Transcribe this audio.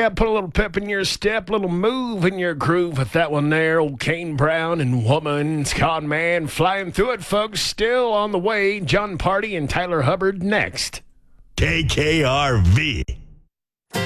Yeah, put a little pep in your step, a little move in your groove with that one there. Old Kane Brown and Woman's Con Man flying through it, folks. Still on the way. John Party and Tyler Hubbard next. KKRV.